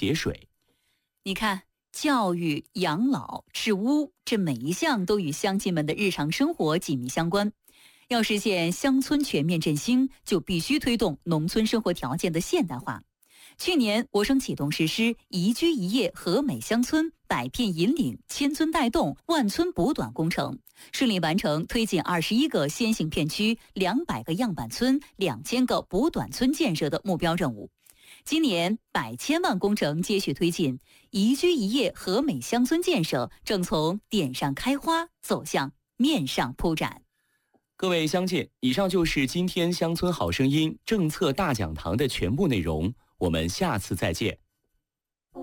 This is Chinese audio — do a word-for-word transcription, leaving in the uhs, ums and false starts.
节水。 你看，教育、养老、治污，这每一项都与乡亲们的日常生活紧密相关。要实现乡村全面振兴，就必须推动农村生活条件的现代化。去年，我省启动实施宜居宜业和美乡村百片引领、千村带动、万村补短工程，顺利完成推进二十一个先行片区、两百个样板村、两千个补短村建设的目标任务。今年，百千万工程接续推进，宜居宜业和美乡村建设正从点上开花走向面上铺展。 各位乡亲，以上就是今天乡村好声音政策大讲堂的全部内容，我们下次再见。